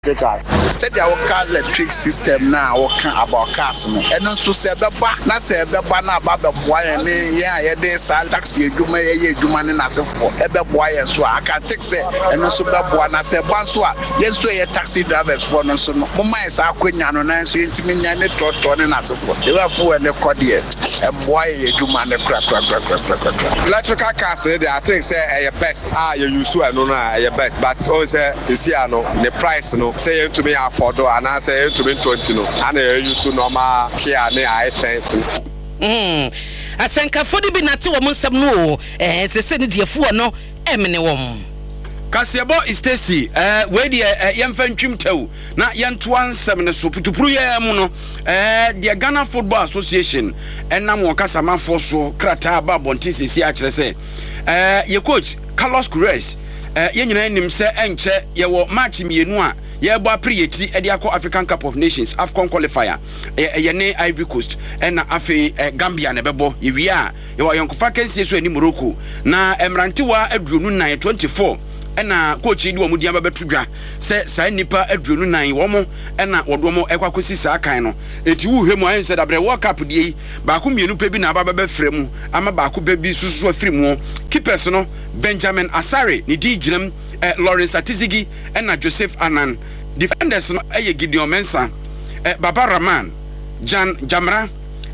Said our car electric system now working about cars. And also said the back, not say the banner about the boy and yeah, there's a taxi, you may do money as a for the boy as well. I can take it and also the boy and I said, Banswa, yes, we a taxi drivers for no so. Mama is our queen and I say to me, and it taught and as a for. They were for the cordial and why you do money crack. Electrical cars, I think, say a best. You use to know your best, but also, the price, no. Say to me afford and I say to me 20 no and you so normal care ne I think asanka fodi bi nate wo nsam no se se ne defo no emene wom Kasiabo Stacy we de yemfa ntwim taw na yento ansem ne so putupuru ya mu no the Ghana Football Association enam wo kasamafo so krata ba bontin sesi a kire se ye coach Carlos Queiroz ye nyina nim se enche ye wo match mienu a ye bo apriyeti e de akọ African Cup of Nations AFCON qualifier ye ne Ivory Coast na afi Gambia ne bebo ye wi a ye wo yonkofa kansie so ani Morocco na emrantewa aduonu 924 na coach di omu dia bebetu dwa se sa nipa aduonu 9 wo mo na wodo mo ekwakosi sa kan no eti wu hwemu ayen se dabre World Cup die ba ko mienu pe bi na ba fremu ama ba ko bi susu afiri mu keepers no Benjamin Asare ni di ginam Lawrence Atizigi na Joseph Anan defenders no Gideon Mensah Baba Rahman Jan Jamra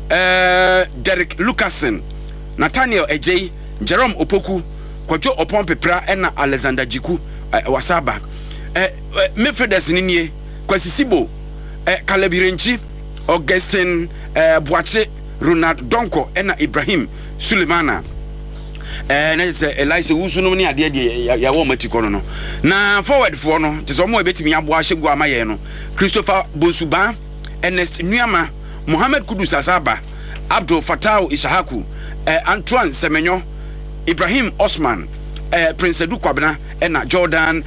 Derek Lucasen Nathaniel Ejei Jerome Opoku Kwajo Opon Pepra na Alexander Jiku Wasaba midfielders ni nie Kwasisibo Kalabirenchi Augustin Boache Ronald Donko na Ibrahim Sulemana na se Elise Wusu no ni ade de ya wo matiko no na forward for no te so mo betimi abo ahegu amaye no Christopher Bonsuba Ernest Nuama Mohamed Kudus Asaba Abdul Fatau Ishaku Antoine Semenyo Ibrahim Osman Prince Edu Kwabena na Jordan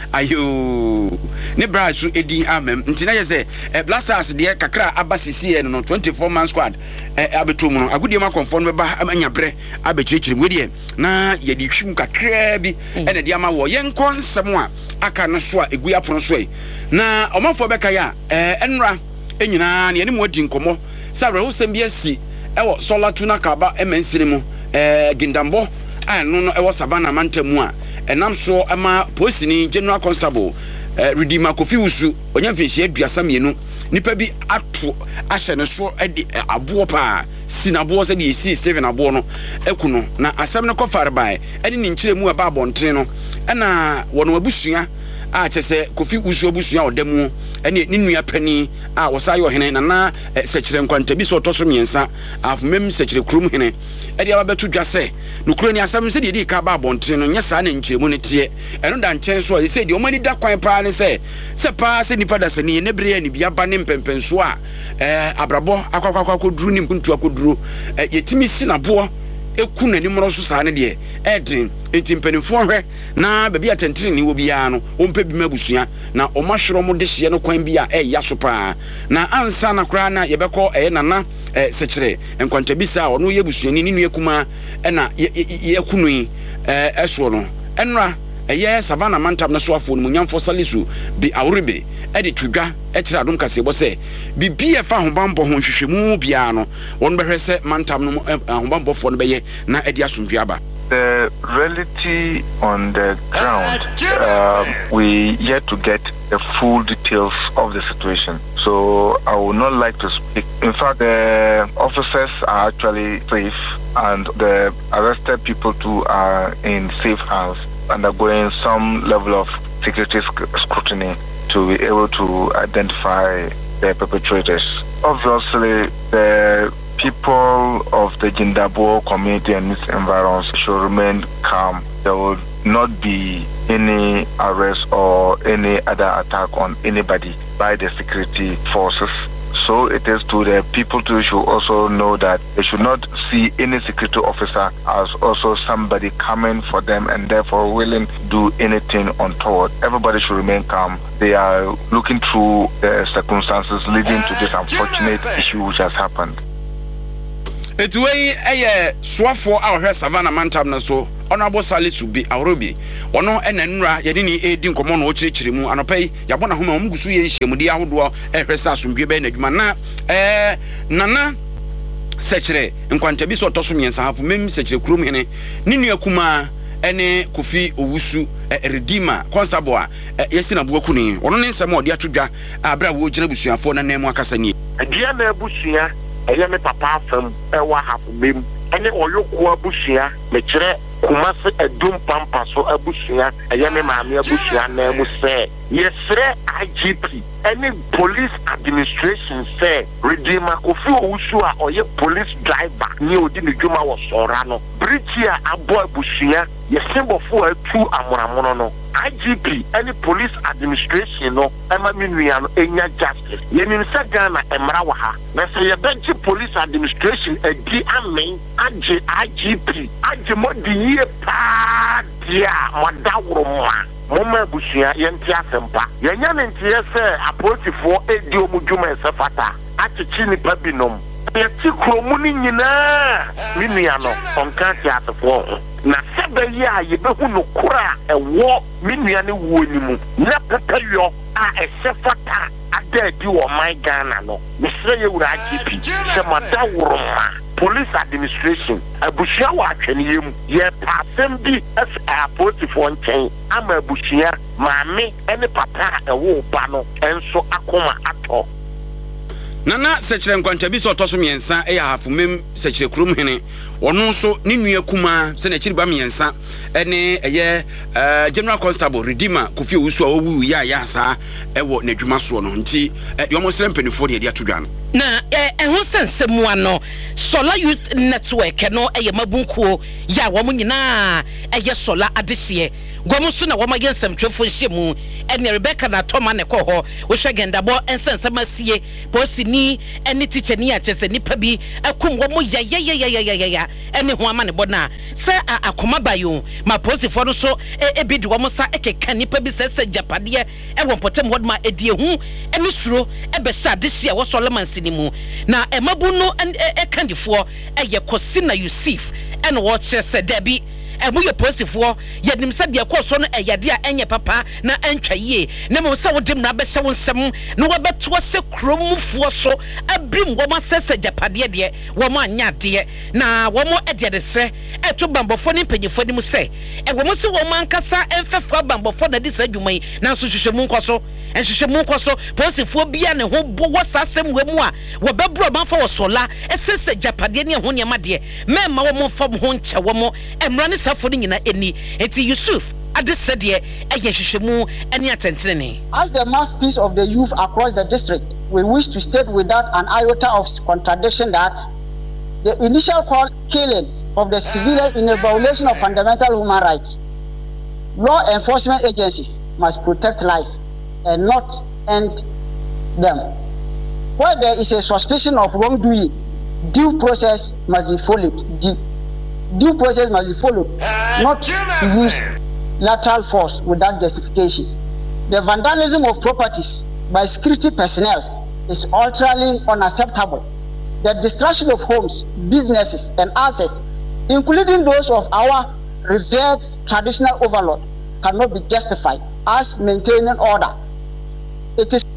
Ayo ne brasu edi amem ntina ye se Blasters de kakra abasisi no 24 man squad abetom no agudie ma conform be ba anya bre abechirechiri we de na ye di twim kakra bi ene de ama wo ye nkonsem a aka no so a egu apono so na omafo be kaya enra enyina ne mu adi nkomo sabre wo sem bi asi ewo solatu na kaba emansire mu gindambo no no ewo Savannah mantamu a enam so ama posini General Constable Redeemer Kofi Wusu onyamfenhie aduasa mienu nipa bi ato ahye ne so edi abo pa sinabo se de si Steven abo no ekuno na asem ne kofare bai eni ni nkire mu aba abonten no na wono abusua a chese Kofi Wusu abusua odamu eni ni nua pani a wosayo hene na sekire nkwanta bi so otoso miensa afmem sekire krum hene edi ababetu dwase nukuro ni asem se de ka ba abonten no nya sa na nkiremu ne tie eno da nchen so se de omani da kwan pa ne se pa se nipa da se ne ne bre ni bia ba ne mpempenso a abrabo akwakwa duru ni mkuntu akoduru yetimi sinabo eku na nimro so sa ne de edin entimpenifo hwe na baabi atentiri ni wo bia no ompe bi mabusua na omahwero mo de hye no kwan bi a ya so pa na ansa na kra na yebekọ nana sekire enkwanta bisa ono ye busuani ni nuakuma na ye kunui eso no enra eye Savannah mantam na so afo no nyamfo salisu bi awrebe edi twudwa ekira adom kasebo se bibi e fa hobambo ho hwehwemu bia no won behwe se mantam no hobambo fo no beye na edi asomdwe aba. The reality on the ground, we yet to get the full details of the situation. So I would not like to speak. In fact, the officers are actually safe and the arrested people too are in safe hands, undergoing some level of security scrutiny to be able to identify the perpetrators. Obviously, the people of the Jindabo community and its environs should remain calm. There will not be any arrest or any other attack on anybody by the security forces. So it is to the people to should also know that they should not see any security officer as also somebody coming for them and therefore willing to do anything untoward. Everybody should remain calm. They are looking through the circumstances leading to this unfortunate issue which has happened. Etuwei eye soafo a ohwe Savannah Mantam na so Honorable Salisu bi Awrobi ono enanura yede ni edi nkomo no ochirechire mu anopai yabo na homa omgusu ye nhyiamudi ahodo ehwe sa asomdwe be na adwuma na nana sechere nkwantabi so otoso miensa hafu mem sechere kurom hene ni nua kuma ene Kofi Owusu Redeemer Constable yesi na buaku ni ono ne nsem odi atodwa abra wo gina busuafo na nemu akasa ni adia na busua eye me papa afam ewa hafu mem ene oyoko abusua me kire Kumasi edum pampa so abusua eye me maame abusua na mu se yesre IGP any police administration say Redeemer Kofi Owusu a oye police driver ni odi ne dwuma wo sora no bridge a abo abusua yesimbofo atu amoramono no IGP any police administration no ema minua no enya justice yenim se Ghana emra wa ha na se ye benchi police administration edi amen age IGP age modi ye pa dia modawro ma moma busia yenti asempa yenya ne ntie se apolitifo edi omudwuma esefata achichi ni pabinom yeti kromu ni nyina minua no onka ti asefo na sebe yi a yebehu no kura ewo minua ne wo nimu na pepeyo a esefata adadi wo my Ghana no misre ye wura IGP se madawro ma police administration abushia wa atwene yem ye pasem bi as apolitifo nchen ama abushia maame ene papa ewo ba no enso akoma ato nana sechere nkwantabi so otoso miensa hafu mem sechere kurom hene ono so ni nua kuma se na chiriba miensa ene General Constable Redeemer Kofi Owusu a owu ya sa ewo na dwuma so no nti de omo srempanifo de atodwa no na ho sensemu ano Solar Youth Network no mabunkuo ya wo nyina Solar adehye gomu so na wo magen semtwefo nhyemu ene Rebecca na Toma ne koho wo hwegenda bo ensensamasie posini ene teacher ni achese nipa bi akum wo ya ene ho ama ne bona se akoma bayo ma posifo no so ebidi wo sa ekeka nipa bi se japade wo potem hodma edie hu ene suro ebesa adehye wo Solomon sinimu na emabu no ekandifo Kosi na Yusuf ene wo chese debi emu ye posifo yedim se de koso no eyade a enye papa na antwa yie na mo se wodim na be se wonsem na wobeto se kromfo so abrim wo ma sese japade de wo ma anya de na wo mo ede de se eto bambofo ni mpanyifo ni mu se wo mo se wo ma nkasa enfefo bambofo na de se dwumai na so hwehwemu nkoso enhwehwemu nkoso posifo bia ne ho bo wasasem wemu a wo bebro manfa wo sola esese japade ne ho ne ma de mema wo mo fam ho nche wo mo emra ne safo nyina eni eti Yusuf adesede hwehwemu eni atentenene. As the mouthpiece of the youth across the district, we wish to state without an iota of contradiction that the initial killing of the civilian in a violation of fundamental human rights. Law enforcement agencies must protect lives and not end them. Where there is a suspicion of wrongdoing, due process must be followed. Due process must be followed, not to use lateral force without justification. The vandalism of properties by security personnel is utterly unacceptable. The destruction of homes, businesses, and assets, including those of our revered traditional overlord, cannot be justified as maintaining order. It is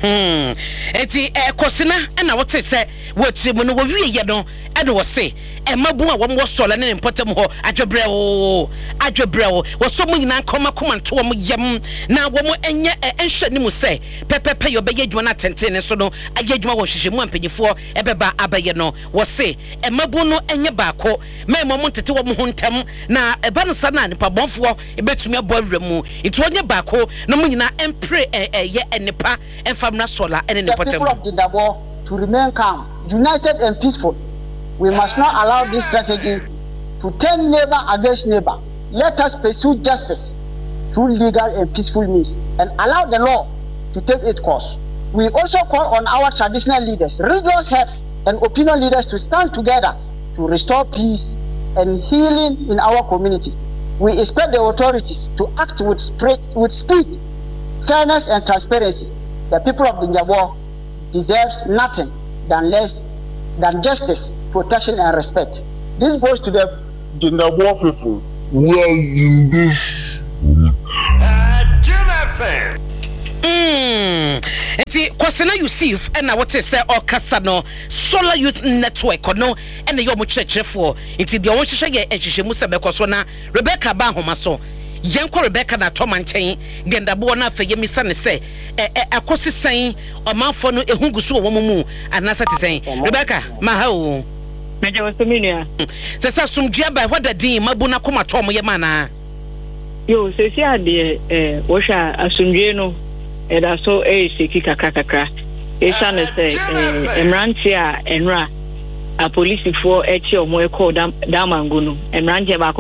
eti Kosina na wote se wotimu no wie ye no ade wo se emabu a wo mo sola ne mpotem ho adwebrɛwo wo so mu nyina koma nto wo yam na wo mo enye enhwe ni mu se pepepe yo beye dwuma na tenten so no aye dwuma wo hwehwemu ampanyifo ebeba abaye no wo se emabu no enye baako memo mo tete wo mo hontam na eba no sa na nipa bonfo ebetumi abo awramu iti onye baako no mu nyina empre ye enipa enfamna sola ene ne potem. The people of Dindabo to remain calm, united and peaceful. We must not allow this strategy to turn neighbor against neighbor. Let us pursue justice through legal and peaceful means and allow the law to take its course. We also call on our traditional leaders, religious heads, and opinion leaders to stand together to restore peace and healing in our community. We expect the authorities to act with speed, fairness, and transparency. The people of Dindabo deserves nothing than less than justice to protection and respect. This goes to the Jindabo people. We are in this. Eti kwasena Yusuf na wote se okasa no Solar Youth Network no ene yo mo kyerɛkyerɛfo enti de won hyehyɛ ye ehyehyɛmu se bekoso na Rebecca ba homa so yenko Rebecca na Toma nkyɛn gendabo na afa yemisa ne se akosi san ɔmanfo no ehungusu wo mu anasa te san Rebecca ma ha o meje wo semenia se sumdua ba hoda din mabu na koma Tom ye mana yo se si ade wo hwa asumdue no eda so seki kakakaka esa ne se emranti a enra a police for echi omo e call damango no emranti ba ko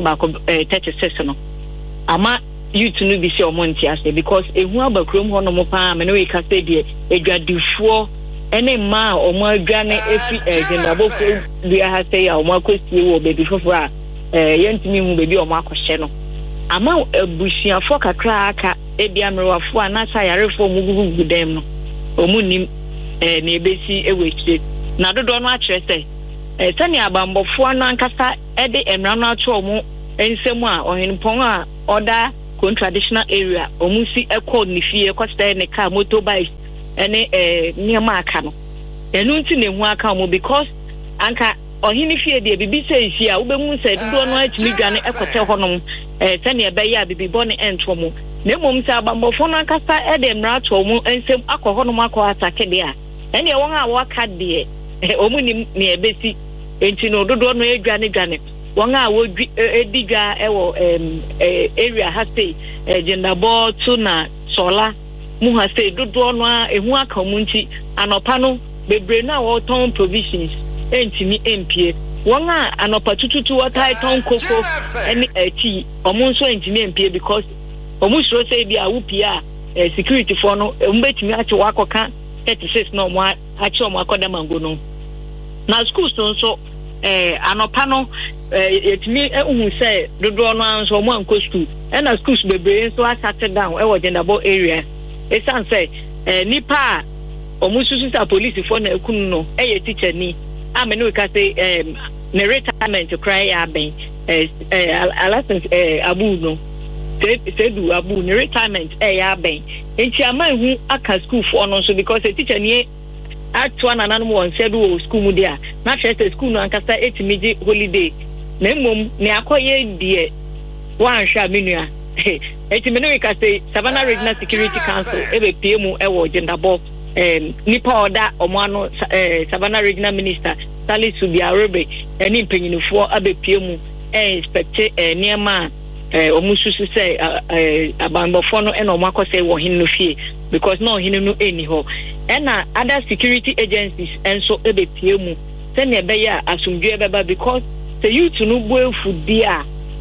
36 no ama youth no bi se omo nti ase because ehu abakrom ho no mo pa me no we ka se de edwadifo ene ma omo adwane efi Jindabo ko bia ha se ya omo akosie wo baby fofo a yentimi hu baby omo akɔhye no ama busiafo kakra aka ebia mrewafo anasa yarefo mugugu dem no omunim na ebesi ewechire na dodo no akyerɛ sɛ sani abambofo no ankasa de emra no ato omu ensemu a ohenpon a oda traditional area omusi ekɔ nifie kɔsta ne car motorbikes ene niema aka no enu nti ne hu aka omu because anka ohini fie de bibi sɛ isi a wobɛmu sɛ dodo no atimi dwane ekote honom sani ebɛyɛ a bibi bɔ ne entomo na mom sɛ abambofo no ankasa ede emra to omu ensem akɔ honom akɔ atake de a ene wɔn a wɔka de omu nim ne ebesi enti no dodo no edwane wɔn a wodwi edigwa ɛwɔ area ha sei Jindabo to na Sola mu ha sei dodo no a ehu aka mu nti anopa no bebre na wɔtɔn provisions entimi empie wɔn a anopa tututu wɔtai tɔn koko ɛne tea ɔmo nso entimi empie because ɔmo suro sei bi a wupia security for no mbetimi ache wakɔka 36 na ɔmo ache ɔmo akɔda mango no na schools nso anopa no etimi ehun say dodo no anso ɔmo anko school na schools bebre nso asate down ɛwɔ Jindabo area esan say nipa ɔmo susu sa police for na ekunu no teacher ni amene we ka say ne retirement cry ya ben alasan abu no sedu abu ne retirement ya ben enti ama hu aka school for no so because a teacher ni atwa nananom won sedu school mu dia na hwese school no ankasa etimiji holiday na mmom ne akoye die wan hwa menua etimene we ka say Savannah Regional Security Council ebe PM ewo Jindabo nipa oda omoano Savannah Regional Minister Salisu Biarebe eni mpanyinfo abepie inspect niema omususu say abambofo no ena omakose wo hin no fie because no hin no eni ho ena other security agencies enso ebepie mu se ne beya asumdue beba because the youth no boefu dia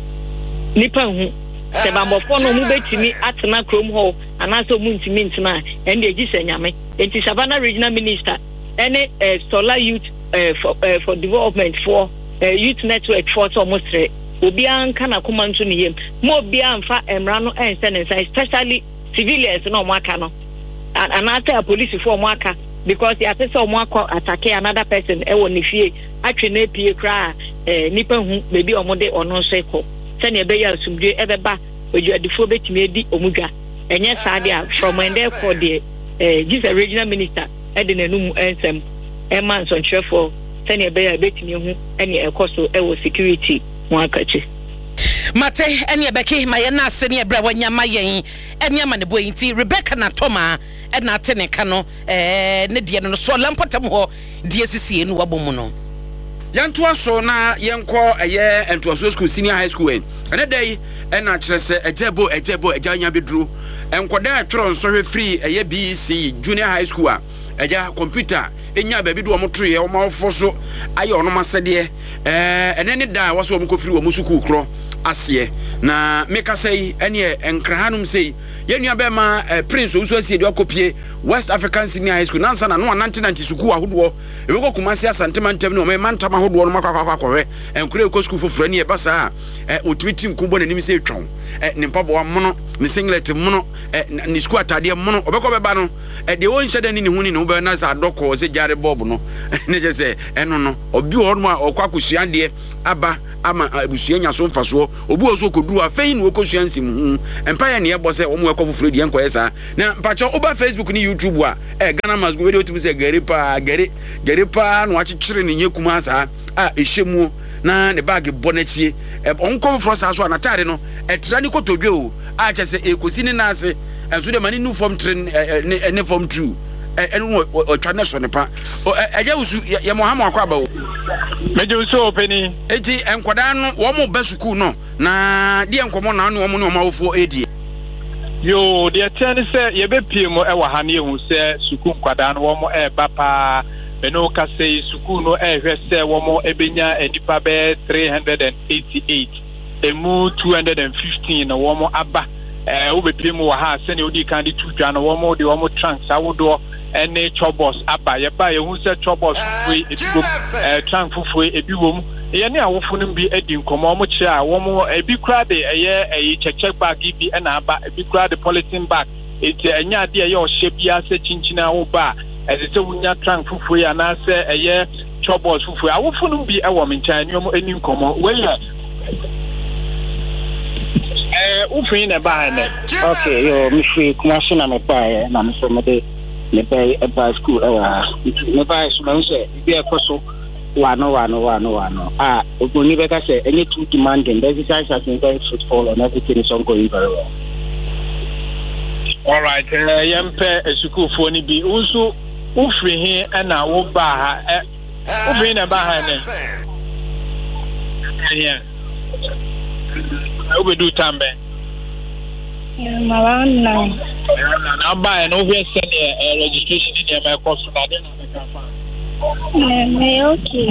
nipa hu se bambofo no mu betimi atena krom ho anaso mu ntimi ntena ende ejise nyame enti Savannah Regional Minister ene Solar Youth for development for youth network for almost obi anka na kuma nto ne yem mo obi anfa emra no ense ne nsa especially civilians no omaka no and after police for omaka because ya say omaka attack another person ewo ne fie atwe na pie kra nipa hu bebi omode ono nso ekọ se ne be ya asumdue ebeba ojuadifo betimi edi omudwa enye saade a from ende ekọ de Jesus regional minister ede nanum ensem eman so ntrefo se ne be ya betimi hu ene ekoso ewo security mwakachi mate ene beki maye na ase ne ebra wanya mayen ene ama ne boyi nti Rebecca na Toma ena atene ka no ne de no so lampotam ho de sisie no wabomu no yanto aso na yenko eye entoaso school senior high school ene dey ena kire se ejebo ejanya bedru enkoda atworo nso hwe free eye BEC junior high school a eja computer enya ba bi do omoto ye omafo so aye ono masede ene ne da waso omko free omo school kro ase na meka sei ene enkrahanum sei yenua be ma prince osu asie de akopie West African Senior High School nansa na no 1990 school ahodo ebeko kumasi asantemantam ne o me mantam ahodo no makwakwakwawe enkure ko school foforo ne e basa otimitim kumbo na nim sei twon ne mpabo amono ne singlet mono ne school atade mono obeko beba no de won hyɛ dan ni hu ni no be na sa adɔkɔ se jare bob no ne je se eno no obi ho no akwa kosua de aba ama abusua nya so mfaso obi oso koduru afei no okosua nsim hu empire ne yebo se wo mo ekɔ foforo die nkɔyɛ saa na mpacho oba Facebook ni YouTube a Ghana must go we otum se gari pa no akyekyere ne nyekuma saa a ehyemu na ne bag bonachie onko foforo saa so anatare no etra ni kotodwe o a kyese ekosi ne na ase enso de mani nu form 3 ne form 2 enu otwa ne so ne pa eja usu ye Mohammed akwa ba o meje usu openi eti enkwada no wo mo ba suku no na de enkomo na no wo mo ne o mawofo edi yo de tene se ye be pie mo e wa ha ne ehu se suku nkwada no wo mo e ba pa beno ka se suku no e hwe se wo mo ebenya enipa be 388 emu 215 na wo mo aba wo be pie mo wa ha se ne odi kan de tudwa no wo mo de wo mo trunks awodo ene chobos aba ye ba ye hu se chobos fufu ebibom trunk fufu ebibom ye ne awofo no bi edi nkomo mo kire a wo mo ebi kra de eye cheche bag bi na aba ebi kra de polythene bag eti enya de ye o hye bia se chinchina wo ba eze se wunya trunk fufu ya na se eye chobos fufu awofo no bi e wo mentan ni mo eni nkomo we ya ufin na ba na okay yo mi free kuma shina me pa na me so me de me pay a school me buy so say be ekoso wano ogoni be ka say any too demanding the exercise has been very fruitful and everything is ongoing very well. All right yempe school for ni bi unso ufri he na wo ba ha ufri na ba ha ne yeah obedu tambe Malana. Now buy no we send registration in the cost na dey na okay,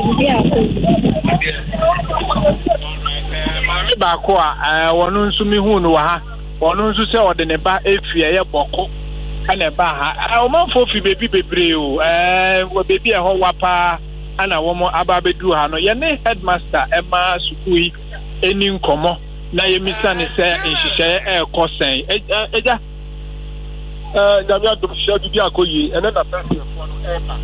Mami ba ko a wonu nso mi hu no wa ha. Wonu nso se ode ne ba efie ye boko. Ana ba ha. O man fo fi bebi bebre o. Wo bebi e ho wapa ana wo mo aba bedu ha no. Ye ne headmaster e ma sukui eni nkomo. Na ye misa ne se nhihye kosen eja Jamia do share bi akoyi ene na person fo no eba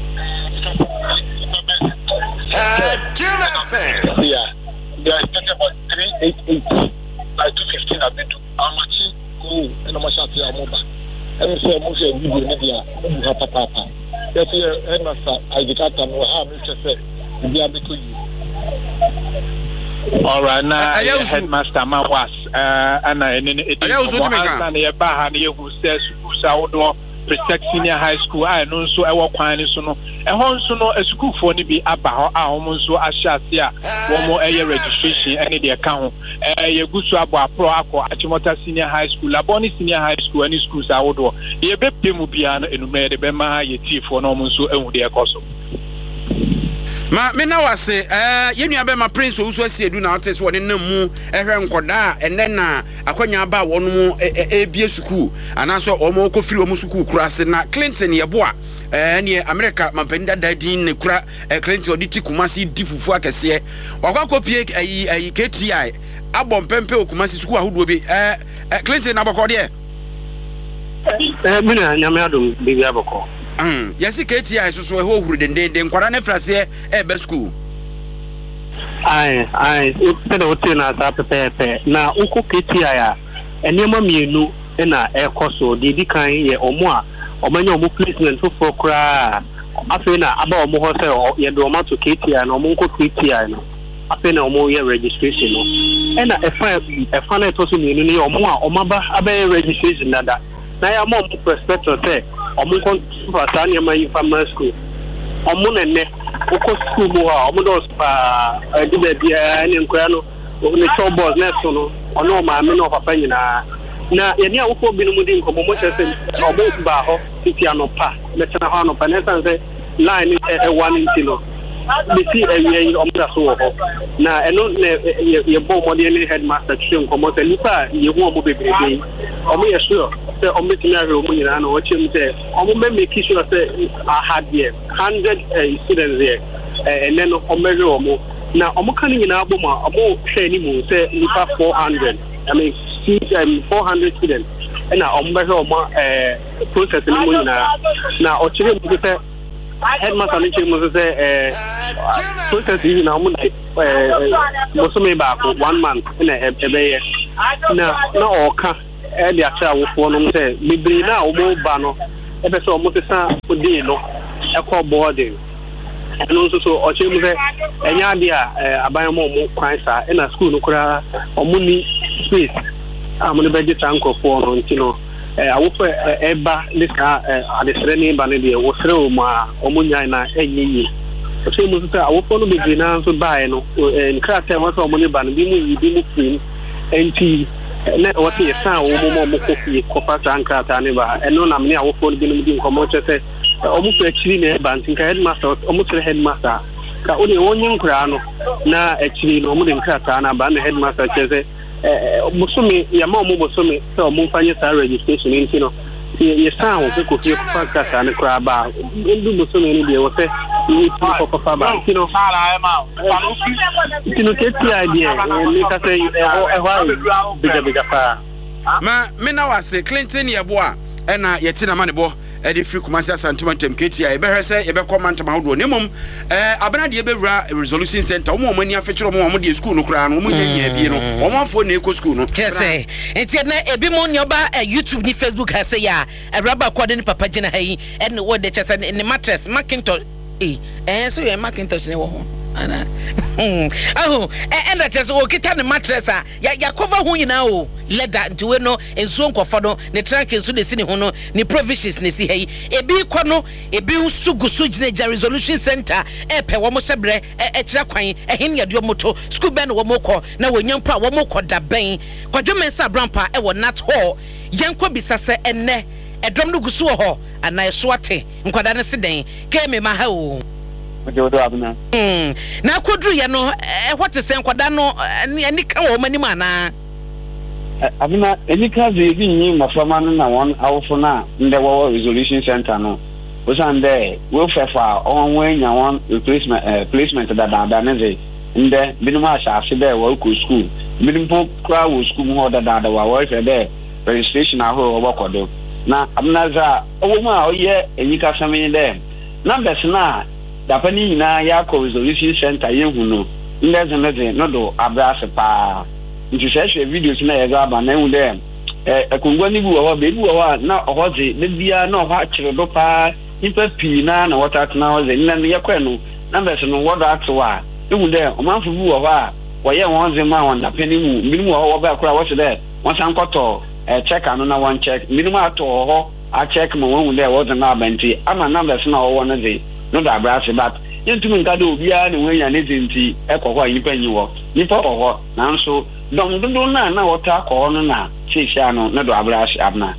yeah they are talking about 388 like 215 have been to amachi go eno ma shati amoba eno se mo se video ne dia mo ha papa that eno sa agitata no ha mi se bi abekoyi. All right, now headmaster man was and it who says Protect Senior High School. I know so I work on it. So no, a school for ni be about our so Ashasia, one more area registration, any the account. You go to Abba Pro Achimota Senior High School, Laboni Senior High School, any schools I would do. You be Pimubian and made the Bema, ye tea for no so and their cost. Ma me na wase yenu abe ma prince osu asiedu na otes woni namu ehwe nkoda enne na akwanya ba wonu mu ebie suku anaso omo kofiri omo suku kurase na Clinton yeboa ne America mampenda dadin ne kura Clinton oditi Kumasi difufu akese wakwa kopie ayi KTI abom pempe Kumasi suku ahodo bi Clinton abakọ de mina nyame adom bibi abakọ yesi KTI so ho huru dende nkwara na frase be school ai pe do te na sa pepe na uko KTI a enema mienu na ekoso di kan ye omo a omanya omo placement for kra afi na aba omo ho se ye do ma to KTI na omo nko KTI no afi na omo ye registration no na efa na to so mienu ni omo a omaba aba registration nada na ya mo perspective say omo kon fa ni ma yi primary school omo nene oko school mo ha omo do spa di be bia ni nkora no ni show boss na so no ono ma me no papa nyina na ye ni awofo bi no mu di nkomo mo chese omo ba ho titi anopa me tena ho anopa na san line one intino be see ewie omo da so ho na eno ye bo mo de ni headmaster trim nkomo se nipa ye hu omo bebrebe omo ye sure say omo timi ahwe omo nyina na o chem say omo me make sure say I had here 100 students here and then omo hwe omo na omo kan nyina abo ma omo hwe ni mu say nipa 400 I mean 400 students na ombehwe omo process ni mo nyina na ochire mu se headmaster ni chire mu se process yi na omo na so me ba ko 1 month na ebeye na oka e dia cha wofo no se bibiri na omo ba no ebe se omo tesa odi no ekọ boarding no so ochire mu se enya dia aban mo kwan sa na school no kura omo ni space amune beje tanko for no ntino awofo eba lika adesere ni ba ne de wo sere o ma omunya na enyiyi so mu so awofo no beje na so bae no nkrata mo so omune ba no bi mu film enti na wote yesa wo mo kofi kofa tankrata ne ba eno na me awofo no bi no di nkomo chese omu fe chiri na eba ntinka headmaster omu sere headmaster ka odi wonyin nkura no na chiri no omu de nkrata na ba na headmaster chese musumi ya mamu musumi so mumfanye sa registration into no ye sound ko fi ko fa ka ne kra ba ndu musumi ni de wo se ni ko fa ba kino hala ma kino keti idea ni ka se biga fa ma me na wase Clinton ye bo a na ye tina ma ne bo edi free Kumasi Asantemantam KTI ebe hwese ebe komantama hodo ne mom abana de ebe wura resolution center wo mo ani afechiro mo de school no kura no mo nyanya bi no wo mo afo na eko school no kese enti na ebi mo nyoba YouTube ni Facebook ha se ya raba kwade ni papa gina ha yi en wo de chese ni mattress Macintosh so ye Macintosh ne wo ho ana and just wo kita ne mattress ya cover ho nyina o leather nti we no enso nkofo no ne trunk enso de sini ho no ne provisions ne si hei ebi kɔ no ebi sugusu gina resolution center pe wo mo sebre kira kwan ehin yade omoto school ben wo mo kɔ na wo nyampa wo mo kɔ da ben kwadwomensa brampa wo nat hall yenko bisase enne edom no gusu ho ana eso ate nkwada ne seden ke me ma ha o na kodru ye no what is nkwada no ani ka wo mani mana abina any class dey be yin mafama no na one awfo na nde wo resolution center no o san there we fefa on when ya one placement da ne dey nde binuma sha afi there wo ko school binum kra wo school ho da wo fe there registration aho wo kodo na abina za owo mu a oye any ka sami there numbers na da pani na ya ko resolution center yehu no nde zeneze no do abrase pa nti sɛ videos na yɛ ga ba na hu dɛ ekungwa ni bu wa bebi wa na ohoze ne bia na oha kyere do pa nipa pii na wata tena oze na ne yakɔ no na bɛs no woda atwa hu dɛ omanfo bu wa wɔyɛ wɔn ze ma wɔn da pani mu minimum wa ba kora wɔse dɛ wɔn san kɔtɔ check anu na wɔn check minimum atɔ hɔ a check ma wɔn hu dɛ wɔze na abanti ama na bɛs na wɔwɔ no ze no da brase but yentumi nka de obia ne wɔnya ne zinti ekɔ hɔ nipa nyi wɔ nipa hɔ nanso don na wata ko no na shisha no na do abrash abna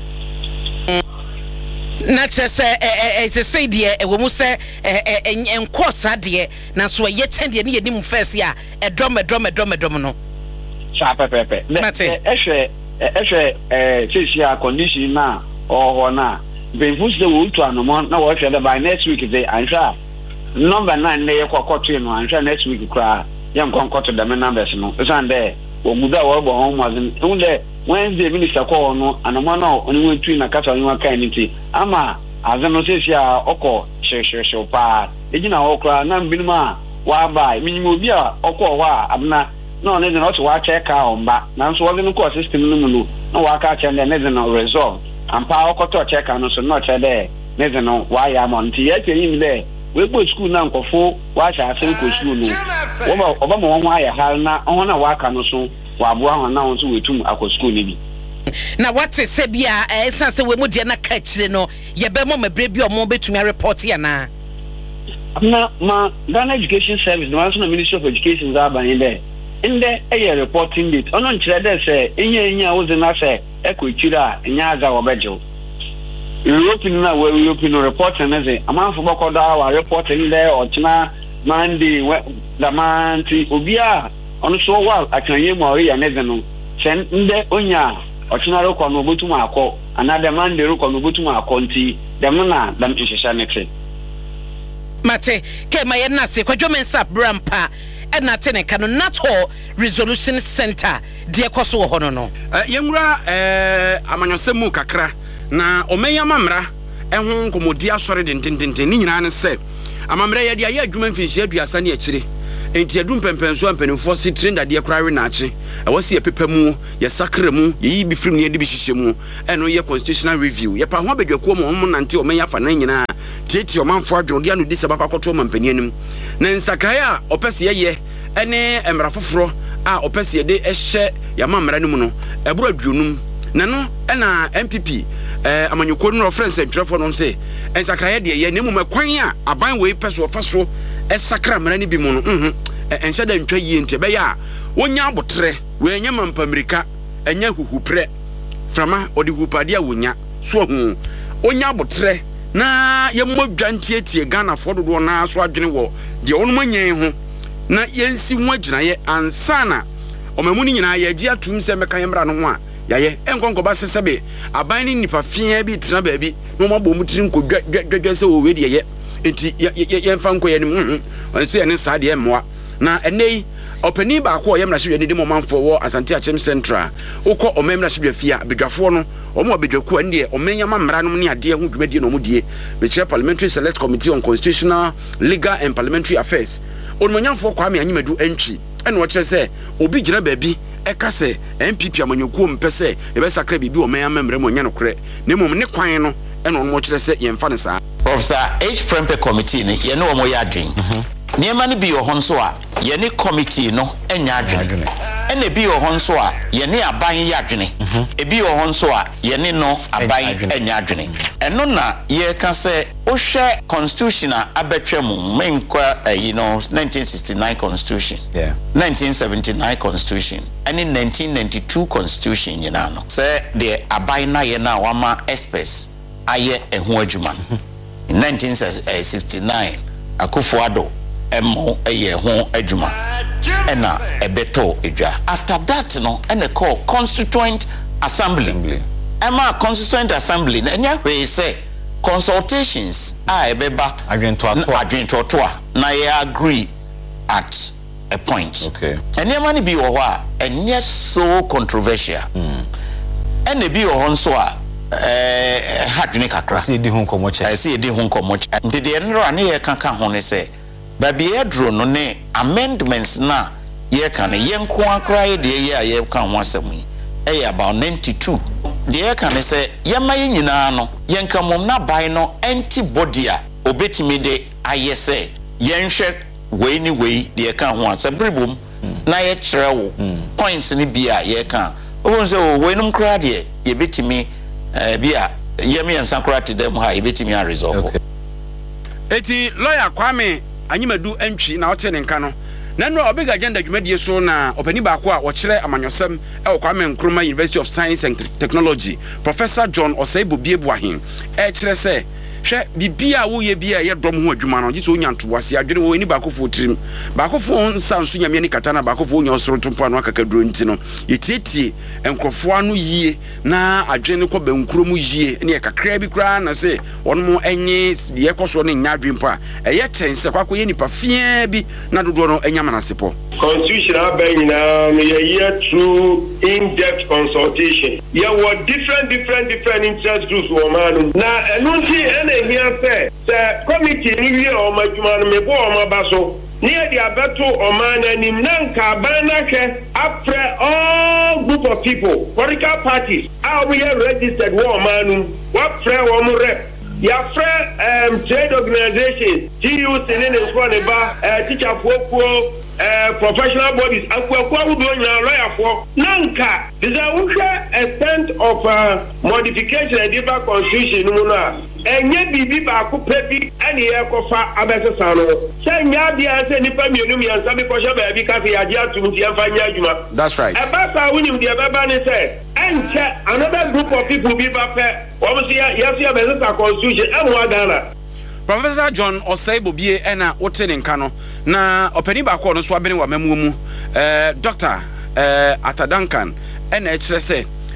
na chese say de we mu se enkosa de na so ye tende ne yedim first ya edom no sha pepe ehwe shisha condition na ho na benfus de wo to anomo na wo hwe de by next week dey answer number 9 na ye kokoto no answer next week kra yam konkoto de numbers no sande o muda wo bo ho mazin unde Wednesday minister ko no anoma na oni wetui na kasa ni waka niti ama azano sesia okọ hwehwehwe pa ejina ho kra na mbinuma wa ba minimo bi a okọ ho a abna na oni de no to wa check out mba na so wo no ko system no mu no na wa ka che ne de no result ampa okoto check out no so no che de ne de no wa ya mo nti ye che yin de we go school na nkofo wa sha ase ko school no oba mo ho aya hal na ho na wa ka no so wa bo ho na ho so wetum akọ school ni bi na what say bia sense we mu de na ka kire no ye be mo mabre bi o mo betumi report ya na ma Ghana Education Service the National Ministry of Education za ban there in there reporting date ono nkire there say enya wo ze na say ekotira enya za wo bejo European na we European reporting na say amanfo bokoda wa reporting there ochina Monday the man ti obia ono so wa akanye mo ya neze no sen nde onya ochina ro kwa no botum akọ another Monday ro kwa no botum akọ nti dem na dam hihihia ne tre mate ke ma ye na se kwadwomensa brampa ɛna te ne ka no Nato Resolution Center de ekoso wo hono no yɛnwura amanyɔsɛm mu kakra na ɔmɛyama mmra ɛho nkomodi asɔre dendendenden ni nyina ne sɛ amamra yɛ de ayɛ adwuma mfinhyia aduasa ne akyire enti adum pɛmpɛnso ampanimfoɔ si trenda de kora we naache ɛwɔ se yɛpepa mu yɛ sakra mu yɛyi bi firim ne yɛde bi hyehyɛ mu ɛno yɛ constitutional review yɛpa ho abadwakuo mu ɔmo nante ɔmɛyɛ afa nan nyinaa tieti ɔmanfo adwon de ano di sɛ bakɔkɔto ɔmampani anim na nsakrae a ɔpɛ se yɛyɛ ɛne mmara foforɔ a ɔpɛ se yɛde ɛhyɛ yɛma mmara no mu no ɛboro aduonum na no ɛna MPP amanyɔkuo no reference ntwerɛfoɔ no sɛ nsakrae de yɛ na mu makwan a aban wei pɛ so ɔfa so ɛsakra mmara no bi mu no ɛnhyɛ da ntwa yie nti ɛbɛyɛ a wonya abotrɛ wɔanya mampamirika ɛnya huhuprɛ frama ɔde hupade a wonya so hu onya abotrɛ na yɛmmɔ dwantiatie Ghana fo dodo na so adwene wɔ deɛ wɔn manyan ho na yɛnsi ho agyinaeɛ ansana ɔmamu ni nyinaa yɛgye atum sɛ mɛka yɛmmra no ho a yɛyɛ ɛnkɔnkɔba sɛsɛbe aban ne nipa fia bi tena baabi na wɔn abɔ mu tiri nkɔdwadwa sɛ wɔwɛ deɛ yɛ enti yɛmfa nkɔ yɛnim ɔnso yɛ ne saa deɛ mmoa na ɛnɛ ɔpani baako ɔyɛ mmarahyɛdwa ne de mɔmanfoɔ wɔ Asante Akyem Central wokɔ ɔman mmarahyɛdwa fie a bedwafoɔ no ɔmo abedwaku a ne ɔmanyama mmara no ne adeɛ ho dwumadie na ɔmo die bekyerɛ Parliamentary Select Committee on Constitutional, Legal and Parliamentary Affairs ɔnomanyamfoɔ Kwame Anyimadu entry ɛna ɔkyerɛ sɛ obi gyina baabi ɛka sɛ MPP amanyokuo mpɛ sɛ yɛbɛsakra biribi ɔmanyama mmara mu ɔnya nokorɛ na mmom ne kwan no ɛna ɔno ɔkyerɛ sɛ yɛmfa ne saa Professor H. Prempeh Committee ne yɛne ɔmo yɛ adwen nneɛma no bi wɔ hɔ nso a yɛne committee no ɛnya adwene ɛna ebi wɔ hɔ nso a yɛne aban yɛ adwene ebi wɔ hɔ nso a yɛne no aban ɛnya adwene ɛno na yɛka sɛ wohwɛ constitution a abɛtwa mu menkwa 1969 constitution 1979 constitution ɛne 1992 constitution nyinaa no sɛ deɛ aban na yɛ na wama experts ayɛ ɛho adwuma in 1969 Akufo-Addo emo eye ho adwuma ena ebeto edwa after that no ena call constituent assembly ema constituent assembly na nya hwe say consultations a ebeba adwentoto na ye agree at a point okay eniema ni bi wo ho a enye so controversial ena bi wo ho nso a hadwene kakra si edi ho nkomoche nti de enro ane ye kaka ho ne say baby edro no ne amendments na ye kan ye nko akra ye de ye a ye kan ho asem yi e about 92 de ye kan se ye ma ye nyina no ye nkamom na bai no antibody a obetimi de aye se ye nhwe we ni we de ye kan ho asem bribom na ye kyerɛ points ni bi a ye kan o se o we num kra de ye betimi bi a ye me nsankra te dem ha ye betimi a resolve eti lawyer Kwame Anyimadu entry na ote ne nka no na no obega agenda dwumadie so na opani baako a wɔkyerɛ amanyɔsɛm ɛwɔ Kwame Nkrumah University of Science and Technology Professor John Oseibo Biebuahin ɛkyerɛ sɛ hwɛ bibia wo ye bia ye dom ho adwuma no gye so nya ntoboase adwene wo ni baako fo tirim baako fo nsa nso nyame ni kata na baako fo nya osoro tompo ano akakaduro nti no yetietie enkrofo anu yie na adwene kɔ bankuro mu yie ne kakra bi kra na se wɔn mo enye de ekoso ne nya adwempo a ɛyɛ kyɛnse kwakɔ ye nipa fia bi na dodo no enya manasepɔ constitutional ban na me ye through in-depth consultation ye were different interest groups wo manu na enunti here say committee ni wi o madwuma no mebo o mabaso ni e dia beto o man anim nanka ban na hwe after all group of people political parties are we registered wo manu what frɛ wo mo rep ya frɛ trade organizations TUC ne nko ne ba teacher fuofuo professional bodies akwa wudo nya lawyer for nanka is a extent of modification and different constitution no na enye bibi ba ko pebi ene ye kofa abesesa no se nya bia se nipa mienu mi ansa bi ko hye ba bi ka se ya dia tum ti emfa nya adwuma that's right e ba sa wunim de beba ne se enche another group of people bi ba pe wo mo se ya se abesesa constitution e mo Ghana Professor John Oseibo Bie ena wote ne nka no na opani ba ko no so abene wa mamu mu Dr. Atadankan ena ekyerɛ sɛ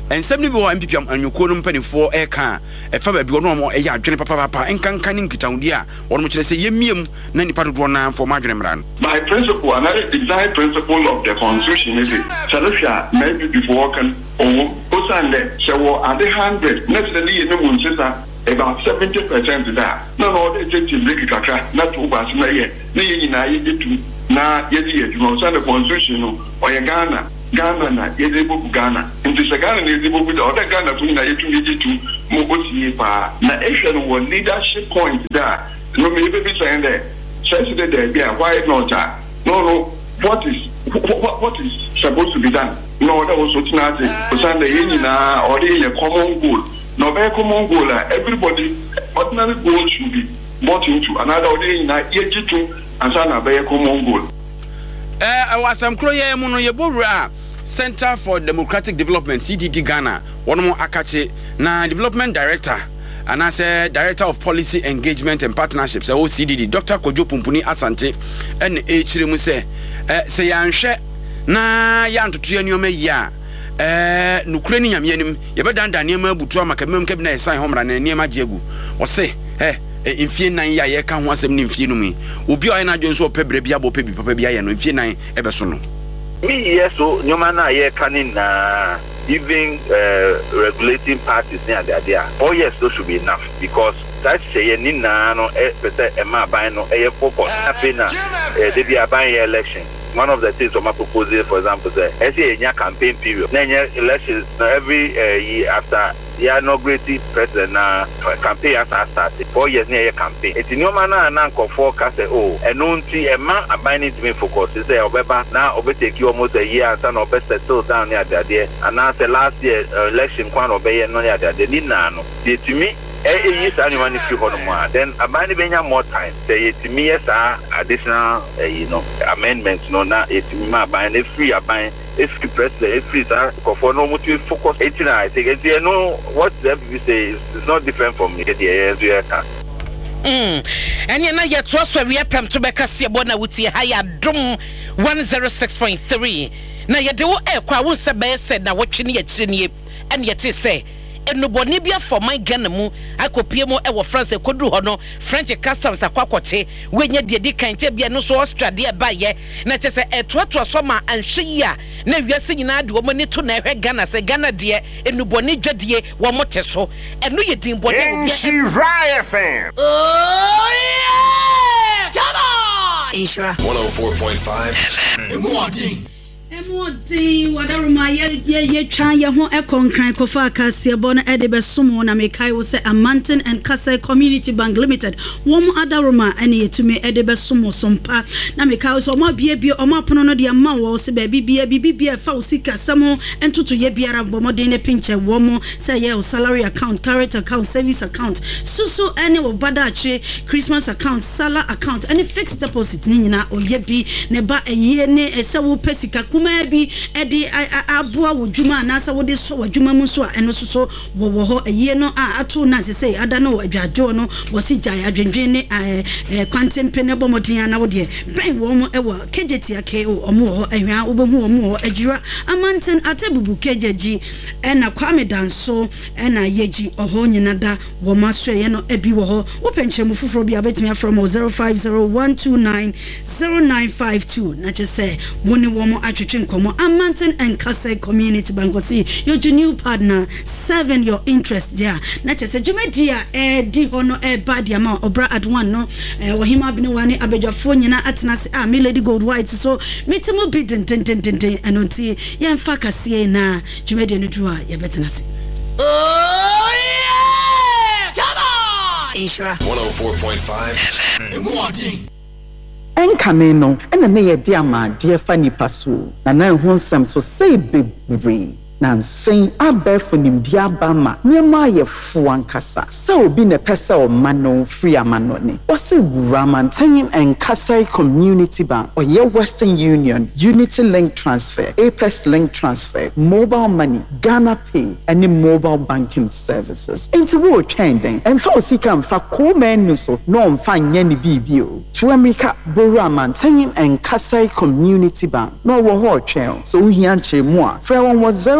ensem ni bi wo MPP anyuko no mpanifo eka efa ba bi wo no mo eya adwene papa enkanka ni nkitawudi a wo no kire se yemiem na nipa dodo na for ma adwene mran. My principle, another design principle of the constitution is it. Salafia maybe before can Osande Shawo and the 100 next the year about 70% that. No, they take to break kaka, not to pass na ye. Ni na ye to na ye to the constitution or Ghana na ye Ghana. Into Ghana is with other Ghana to na ye to Mogosi pa. Na action was leadership point there. No maybe be saying there. Says there be why not that? No, what is supposed to be done? No, that was what not Sunday na or a common goal. No, very common goal. Everybody, ordinary goal should be bought into another day in a year to and a very common goal. I was some Kroya Mono Yabura Center for Democratic Development, CDD Ghana, one more Akache, na Development Director. And as a Director of Policy Engagement and Partnerships, OCDD, Dr. Kojo Pumpuni Asante, and H. Remuse, say Yanshe, na yan to Trianome ya, Nukreni Yamin, Yabadan Daniel Butua Macamum Cabin, Sai Homran, and Niama Jegu, or say, in Fien 9 ya can once a Nimfinumi, Ubi Ana Jones or Pebriabo Pebi Papia and Fien 9 Eversono. Me, yes, so Nomana ye canin even regulating parties near the idea. Oh yes, those should be enough because that's saying Nina no Emma buying no a focus happening they be a buying election. One of the things on my proposal, for example, is a campaign period. Then elections every year after the inaugurated president campaign has started. 4 years near a campaign. It's in your manner and uncle forecast and no see a man abiding to me focus is there now overtake you almost a year and son of best settle down near the idea. And now the last year election one obey no near the Nino. To me. Yes, anyone if you want then a more time. Say it to me as additional, amendments. No, now it's my buying a free, buying if you press the free, for no motive focus. 18, I think, and you know what the FBC say is not different from me. And you're not yet trust where we are come to make us see a with your higher drum 106.3. Now, you do a crowd said, now watching yet, and yet say. And nobody be for my Ganamu, I could pay more our friends a could do no French customs a quacote when you did can't be no so Australia by ye, not just a twat summer and she ya. Now we are singing out woman to never Ghana say Ghana dear and nobody jadie one more teso and no you didn't want she riot fan. Oh yeah! Come on! Ishra 104.5 and more ding. Emodi wadaruma ye twa ye ho ekonkran kofa akasie bo na edebe sumo na mekai wo se Amantin and Kasai Community Bank Limited wom adaruma ene yetumi edebe sumo sompa na mekai wo se o ma bie o ma pono no de ma wo se ba bibia fa wo sika samo entoto ye biara bomodin ne pinche wo mo se ye salary account, current account, service account, susu ene wo badache, Christmas account, sala account, ene fixed deposit ni nyina oye bi ne ba eye ne se wo pesika maybe edi abua wodwuma na sa wode so wadwuma mu so eno so wo ho eye no ato na se say ada no adwajo no wo si gya adwendwen ne kwantempe ne bomodin na wode ben wo mo ewo kejeti akeo omo ho ahwa obohu omo ho ajiwa Amantin atebubu kejeji ena kwame danso ena yeji oho nyinada wo maso ye no ebi wo ho wo penchemu fufuro bia betimi from 0501290952 na che say woni wo mo atwetwe nkomo Amantin and Kasai Community Bank see your new partner 7 your interest there na che say jumedia di hono bad ama obra at one no wahima bini wani abedwafo nyina atenase me lady gold white so metimo bi den anoti yemfa kase na jumedia no duwa ye betenase. Oh yeah! Come on! Ishra 104.5 and more ding. Enkame no ena ne ye diama de fa nipa so na na ho nsem so say bebre na nsen abefo nimdi abama nyema ye fu ankasa so obi ne pese o mano free amano ne o se Amantin and Kasai Community Bank or ye Western Union Unity Link Transfer, Apex Link Transfer, mobile money, Ghana Pay and mobile banking services into wo trending and for sika mfa ko menu so no mfa nya ni bibio to America Amantin and Kasai Community Bank no wo ho twen so we here nche mo a 010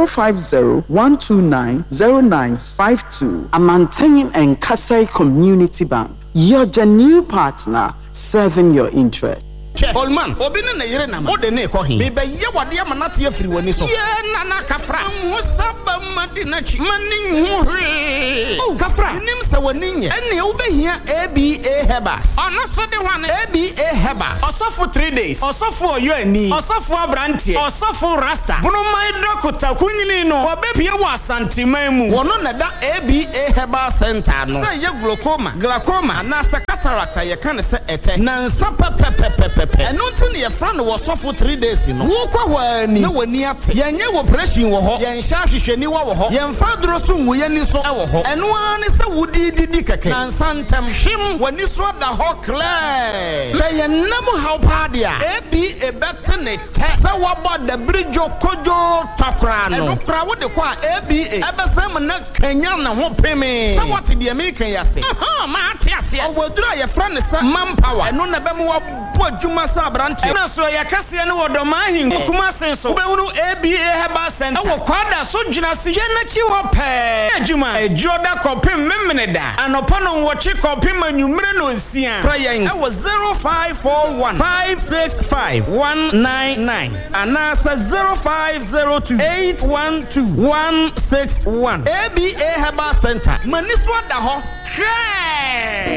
050-129-0952. Amantein and Kasai Community Bank. Your genuine partner serving your interest. Olman, obine na yere na ode na ekohin. Me be ye wade amanate afiri wani so. Ye na na kafra. Musaba madina chi. Mani hwe. Oh, kafra. Nim se wani nye. Ene wo behia ABA Hebas. Ono so de wane ABA Hebas. Osofo 3 days. Osofo oyo ani. Osofo abrantie. Osofo rasta. Bunu mai dokota kunyini no. Obepie wa Asanteman mu. Wono na da ABA Hebas Center no. Se ye glaucoma na se cataract ye kan se ete. Na nsa pepepepepe. Enu ntini ye friend wo sofo 3 days no. Wo kwa wani na wani ate. Ye nye operation wo ho. Ye nsha hwehwani wo ho. Ye mfa duro so nwuye ni so wo ho. Enu ani se wudi didi keke. Na nsantem hwim wani so da ho clear. Le ye nam how padia. Ebi ebete ne te. Se wo bo the bridge kojo takra no. Enu kra wo de kwa ABA. Ebesem na kanya na ho peme. Se what de me kan yase. Aha ma ate ase. Owodura ye friend se manpower. Enu na be mo wo Masa branche na so ya kase ne wodoma hin kuma senso ubewunu ABA Herbal Center wo kwada so dwuna se ye na chi ho pe adwuma ejoda kopim memene da anopa no wo chi kopim anwumre no nsia prayen e wo 0541565199 anasa 0502812161 ABA Herbal Center mani so da ho